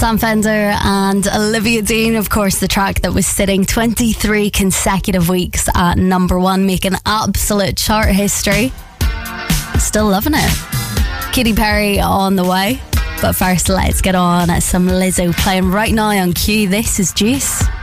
Sam Fender and Olivia Dean, of course, the track that was sitting 23 consecutive weeks at number one, making absolute chart history. Still loving it. Katy Perry on the way. But first, let's get on some Lizzo playing right now on Q. This is Juice.